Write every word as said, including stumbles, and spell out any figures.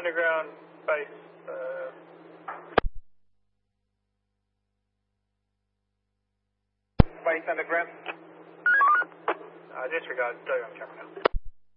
underground base. Uh, base underground. Uh, disregard, stay on camera now.